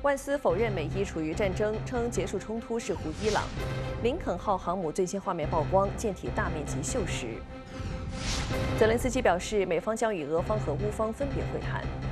万斯否认美伊处于战争，称结束冲突是护伊朗。林肯号航母最新画面曝光，舰体大面积锈蚀。泽连斯基表示，美方将与俄方和乌方分别会谈。